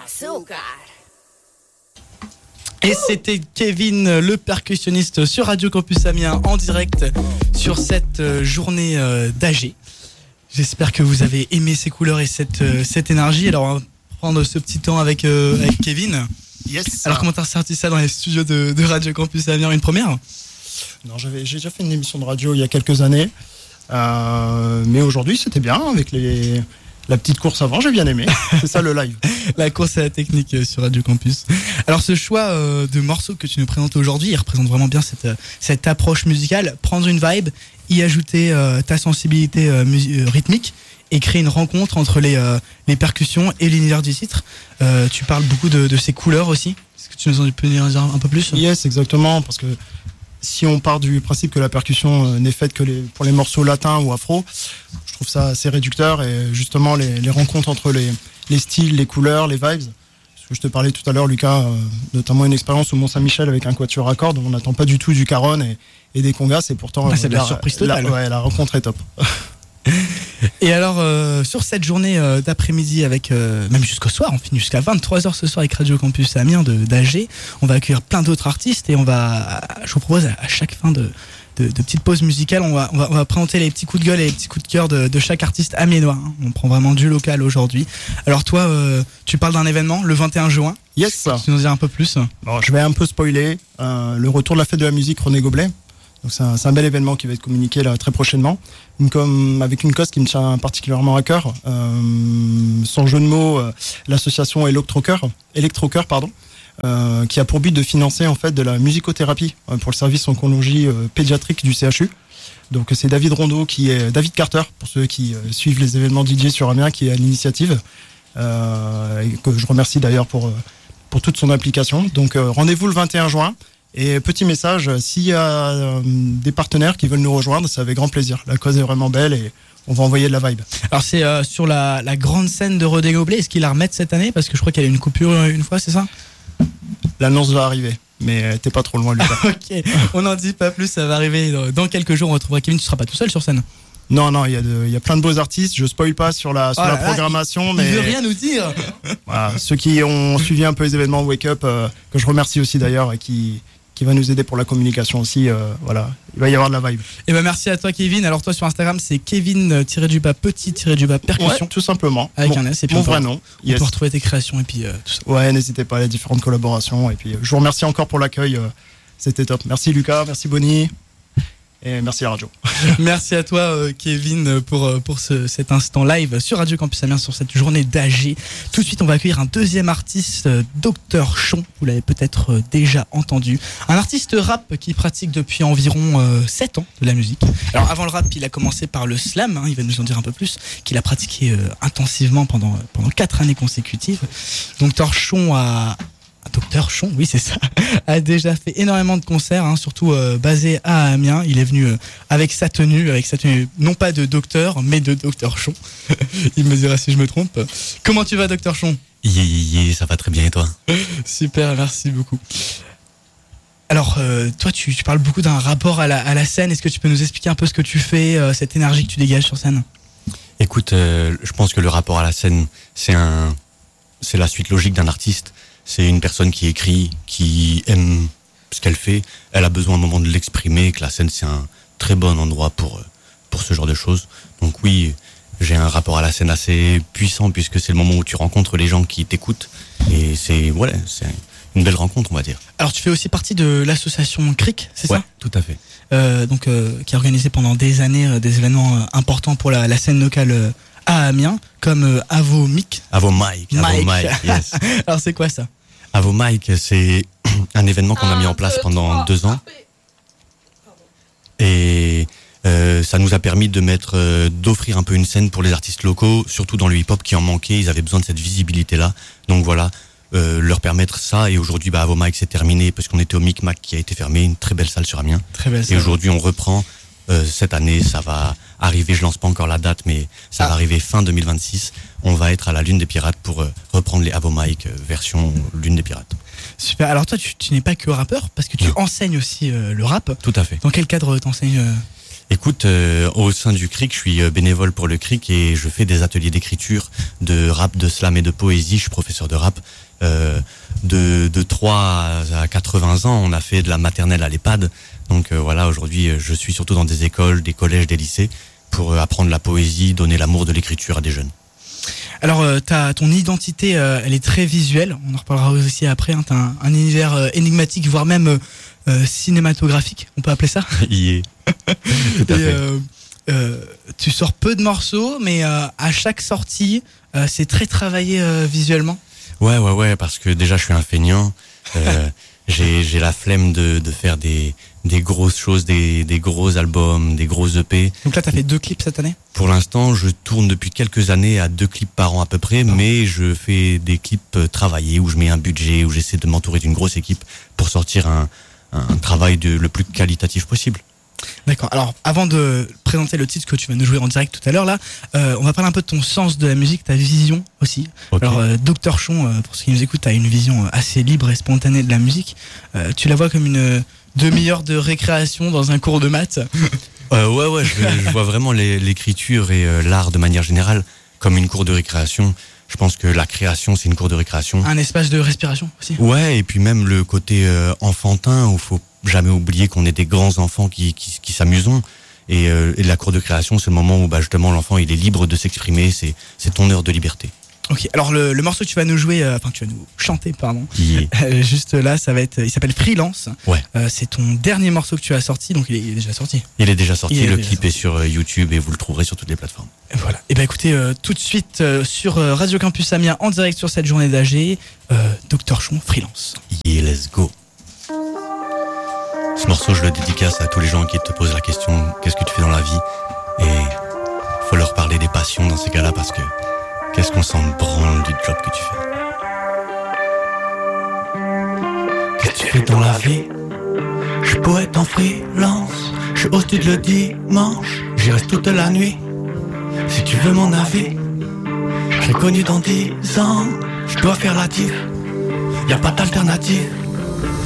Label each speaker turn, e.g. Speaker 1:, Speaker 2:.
Speaker 1: Et c'était Kevin, le percussionniste sur Radio Campus Amiens en direct sur cette journée d'AG. J'espère que vous avez aimé ces couleurs et cette énergie. Alors on va prendre ce petit temps avec Kevin.
Speaker 2: Yes.
Speaker 1: Alors comment t'as ressorti ça dans les studios de Radio Campus Amiens, une première ?
Speaker 2: Non, j'ai déjà fait une émission de radio il y a quelques années. Mais aujourd'hui c'était bien avec la petite course avant, j'ai bien aimé. C'est ça le live.
Speaker 1: La course à la technique sur Radio Campus. Alors ce choix de morceaux que tu nous présentes aujourd'hui, il représente vraiment bien cette approche musicale. Prendre une vibe, y ajouter ta sensibilité rythmique et créer une rencontre entre les percussions et l'univers du titre. Tu parles beaucoup de ces couleurs aussi. Est-ce que tu nous en peux dire un peu plus ?
Speaker 2: Yes, exactement, parce que si on part du principe que la percussion n'est faite que pour les morceaux latins ou afro, je trouve ça assez réducteur, et justement les rencontres entre les styles, les couleurs, les vibes. Parce que je te parlais tout à l'heure, Lucas, notamment une expérience au Mont-Saint-Michel avec un quatuor à cordes, on n'attend pas du tout du caron et des congas, et pourtant
Speaker 1: c'est de la surprise totale.
Speaker 2: La rencontre est top.
Speaker 1: Et alors sur cette journée d'après-midi avec même jusqu'au soir, on finit jusqu'à 23h ce soir avec Radio Campus Amiens d'AG, on va accueillir plein d'autres artistes et je vous propose à chaque fin de petites pauses musicales, on va présenter les petits coups de gueule et les petits coups de cœur de chaque artiste amiénois. On prend vraiment du local aujourd'hui. Alors toi, tu parles d'un événement le 21 juin.
Speaker 2: Yes.
Speaker 1: Tu nous dis un peu plus.
Speaker 2: Bon, je vais un peu spoiler le retour de la fête de la musique René Goblet. Donc c'est un bel événement qui va être communiqué là très prochainement, avec une cause qui me tient particulièrement à cœur. Sans jeu de mots, l'association Electrocœur, qui a pour but de financer en fait de la musicothérapie pour le service oncologie pédiatrique du CHU. Donc c'est David Carter pour ceux qui suivent les événements DJ sur Amiens, qui est à l'initiative, et que je remercie d'ailleurs pour toute son implication. Donc rendez-vous le 21 juin. Et petit message, s'il y a des partenaires qui veulent nous rejoindre, c'est avec grand plaisir. La cause est vraiment belle et on va envoyer de la vibe. Alors c'est
Speaker 1: sur la grande scène de René Goblet, est-ce qu'ils la remettent cette année ? Parce que je crois qu'il y a eu une coupure une fois, c'est ça ?
Speaker 2: L'annonce va arriver, mais t'es pas trop loin, Lucas.
Speaker 1: Ok, on n'en dit pas plus, ça va arriver dans quelques jours. On retrouvera Kevin, tu seras pas tout seul sur scène.
Speaker 2: Non, il y a plein de beaux artistes. Je spoil pas sur la programmation, mais
Speaker 1: il veut rien nous dire.
Speaker 2: Voilà, ceux qui ont suivi un peu les événements Wake Up, que je remercie aussi d'ailleurs, et qui va nous aider pour la communication aussi. Voilà, il va y avoir de la vibe.
Speaker 1: Et ben merci à toi, Kevin. Alors toi sur Instagram, c'est Kevin-petit-percussion.
Speaker 2: Ouais, tout simplement.
Speaker 1: Avec un S. Et puis
Speaker 2: mon vrai nom.
Speaker 1: On peut retrouver tes créations et puis tout ça.
Speaker 2: Ouais, n'hésitez pas à les différentes collaborations. Et puis je vous remercie encore pour l'accueil. C'était top. Merci Lucas, merci Bonnie. Et merci la radio.
Speaker 1: Merci à toi Kevin pour cet instant live sur Radio Campus Amiens sur cette journée d'AG. Tout de suite on va accueillir un deuxième artiste, Dr Chon. Vous l'avez peut-être déjà entendu. Un artiste rap qui pratique depuis environ 7 ans de la musique. Alors avant le rap il a commencé par le slam, il va nous en dire un peu plus, qu'il a pratiqué intensivement pendant 4 années consécutives. Dr Chon Dr Chon, oui c'est ça, a déjà fait énormément de concerts, surtout basés à Amiens. Il est venu avec sa tenue, non pas de docteur, mais de Dr Chon. Il me dira si je me trompe. Comment tu vas, Dr Chon ?
Speaker 3: Ça va très bien, et toi ?
Speaker 1: Super, merci beaucoup. Alors, toi, tu parles beaucoup d'un rapport à la scène. Est-ce que tu peux nous expliquer un peu ce que tu fais, cette énergie que tu dégages sur scène ?
Speaker 3: Écoute, je pense que le rapport à la scène, c'est la suite logique d'un artiste. C'est une personne qui écrit, qui aime ce qu'elle fait. Elle a besoin à un moment de l'exprimer, que la scène, c'est un très bon endroit pour ce genre de choses. Donc oui, j'ai un rapport à la scène assez puissant, puisque c'est le moment où tu rencontres les gens qui t'écoutent. Et c'est une belle rencontre, on va dire.
Speaker 1: Alors tu fais aussi partie de l'association CRIC, c'est ça ?
Speaker 3: Ouais, tout à fait.
Speaker 1: Qui a organisé pendant des années des événements importants pour la scène locale à Amiens, comme Avomic.
Speaker 3: Avomic, yes.
Speaker 1: Alors c'est quoi ça ?
Speaker 3: Avomic, c'est un événement qu'on a mis en place pendant 2 ans. Et ça nous a permis d'offrir un peu une scène pour les artistes locaux, surtout dans le hip-hop qui en manquait. Ils avaient besoin de cette visibilité-là. Donc voilà, leur permettre ça. Et aujourd'hui, Avomic c'est terminé parce qu'on était au Micmac qui a été fermé, une très belle salle sur Amiens.
Speaker 1: Très belle salle.
Speaker 3: Et aujourd'hui, on reprend. Cette année, ça va arriver, je lance pas encore la date, mais ça va arriver fin 2026. On va être à la Lune des Pirates pour reprendre les Avomic version Lune des Pirates.
Speaker 1: Super. Alors toi, tu n'es pas que rappeur, parce que tu enseignes aussi le rap.
Speaker 3: Tout à fait.
Speaker 1: Dans quel cadre t'enseignes
Speaker 3: Écoute, au sein du CRIC, je suis bénévole pour le CRIC et je fais des ateliers d'écriture, de rap, de slam et de poésie. Je suis professeur de rap. De 3 à 80 ans, on a fait de la maternelle à l'EHPAD. Donc voilà, aujourd'hui, je suis surtout dans des écoles, des collèges, des lycées pour apprendre la poésie, donner l'amour de l'écriture à des jeunes.
Speaker 1: Alors, ton identité, elle est très visuelle. On en reparlera aussi après. Hein. T'as un univers énigmatique, voire même cinématographique. On peut appeler ça.
Speaker 3: Yeah. Tout à fait.
Speaker 1: Tu sors peu de morceaux, mais à chaque sortie, c'est très travaillé visuellement.
Speaker 3: Ouais, parce que déjà je suis un feignant. J'ai la flemme de faire des grosses choses, des gros albums, des gros EP.
Speaker 1: Donc là, t'as fait 2 clips cette année ?
Speaker 3: Pour l'instant, je tourne depuis quelques années à 2 clips par an à peu près, mais je fais des clips travaillés où je mets un budget, où j'essaie de m'entourer d'une grosse équipe pour sortir un travail le plus qualitatif possible.
Speaker 1: D'accord. Alors, avant de présenter le titre que tu vas nous jouer en direct tout à l'heure, là, on va parler un peu de ton sens de la musique, ta vision aussi. Okay. Alors, Dr Chon, pour ceux qui nous écoutent, a une vision assez libre et spontanée de la musique. Tu la vois comme une demi-heure de récréation dans un cours de maths.
Speaker 3: Ouais, je vois vraiment l'écriture et l'art de manière générale comme une cour de récréation. Je pense que la création, c'est une cour de récréation.
Speaker 1: Un espace de respiration aussi.
Speaker 3: Ouais, et puis même le côté enfantin où faut jamais oublier qu'on est des grands enfants qui s'amusons. Et la cour de création, c'est le moment où justement l'enfant il est libre de s'exprimer. C'est ton heure de liberté.
Speaker 1: Ok, alors le morceau que tu vas nous jouer, tu vas nous chanter, pardon.
Speaker 3: Yeah.
Speaker 1: Juste là, il s'appelle Freelance.
Speaker 3: Ouais.
Speaker 1: C'est ton dernier morceau que tu as sorti, donc il est déjà sorti.
Speaker 3: Il est déjà sorti, le clip est sur YouTube et vous le trouverez sur toutes les plateformes.
Speaker 1: Et voilà. Et écoutez, tout de suite sur Radio Campus Amiens, en direct sur cette journée d'AG, Dr Chon, Freelance.
Speaker 3: Yeah, let's go. Ce morceau, je le dédicace à tous les gens qui te posent la question, qu'est-ce que tu fais dans la vie? Et faut leur parler des passions dans ces cas-là parce que qu'est-ce qu'on s'en branle du job que tu fais? Qu'est-ce que tu fais dans la vie? Je suis poète en freelance, je suis au studio le dimanche, j'y reste toute la nuit. Si tu veux mon avis, je l'ai connu dans 10 ans, je dois faire la diff, y a pas d'alternative.